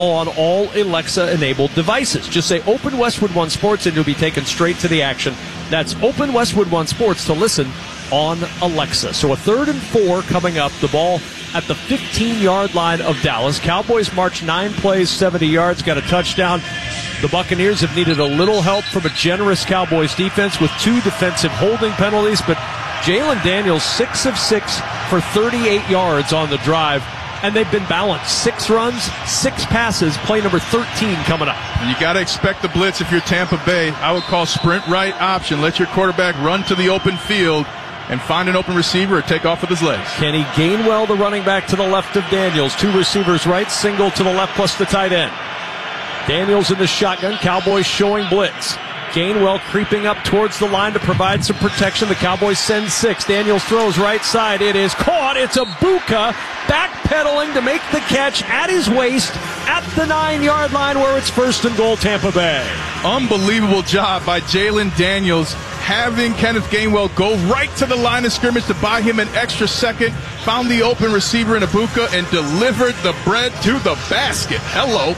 on all Alexa-enabled devices. Just say Open Westwood One Sports and you'll be taken straight to the action. That's Open Westwood One Sports to listen on Alexa. So a 3rd and 4 coming up. The ball at the 15-yard line of Dallas. Cowboys march 9 plays, 70 yards, got a touchdown. The Buccaneers have needed a little help from a generous Cowboys defense with 2 defensive holding penalties, but Jalen Daniels 6 of 6 for 38 yards on the drive. And they've been balanced. 6 runs, 6 passes, play number 13 coming up. You got to expect the blitz if you're Tampa Bay. I would call sprint right option. Let your quarterback run to the open field and find an open receiver or take off with his legs. Kenny Gainwell, the running back, to the left of Daniels. 2 receivers right, single to the left plus the tight end. Daniels in the shotgun, Cowboys showing blitz. Gainwell creeping up towards the line to provide some protection. The Cowboys send 6. Daniels throws right side. It is caught. It's Ibuka backpedaling to make the catch at his waist at the 9-yard line where it's 1st and goal, Tampa Bay. Unbelievable job by Jalen Daniels, having Kenneth Gainwell go right to the line of scrimmage to buy him an extra second. Found the open receiver in Ibuka and delivered the bread to the basket. Hello.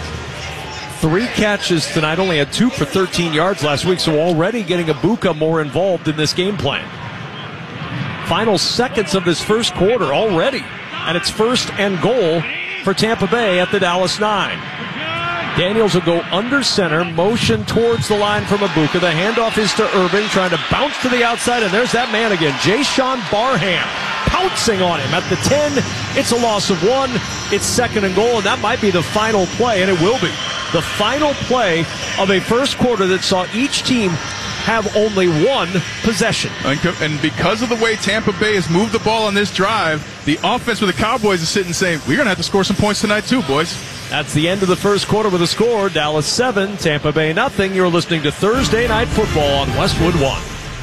3 catches tonight, only had 2 for 13 yards last week, so already getting Ibuka more involved in this game plan. Final seconds of this first quarter already, and it's 1st and goal for Tampa Bay at the Dallas 9. Daniels will go under center, motion towards the line from Ibuka. The handoff is to Irving, trying to bounce to the outside, and there's that man again, Jayshon Barham, pouncing on him at the 10. It's a loss of 1. It's 2nd and goal, and that might be the final play, and it will be. The final play of a first quarter that saw each team have only 1 possession. And because of the way Tampa Bay has moved the ball on this drive, the offense for the Cowboys is sitting saying, we're going to have to score some points tonight too, boys. That's the end of the first quarter with a score. Dallas 7, Tampa Bay nothing. You're listening to Thursday Night Football on Westwood One.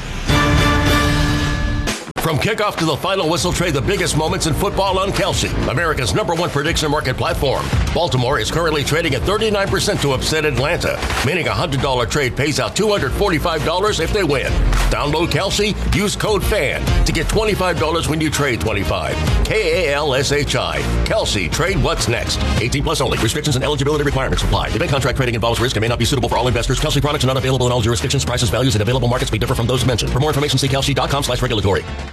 From kickoff to the final whistle, trade the biggest moments in football on Kelsey, America's #1 prediction market platform. Baltimore is currently trading at 39% to upset Atlanta, meaning a $100 trade pays out $245 if they win. Download Kelsey, use code FAN to get $25 when you trade $25. KALSHI. Kelsey, trade what's next. 18 plus only. Restrictions and eligibility requirements apply. Event contract trading involves risk and may not be suitable for all investors. Kelsey products are not available in all jurisdictions. Prices, values, and available markets may differ from those mentioned. For more information, see kelsey.com/regulatory.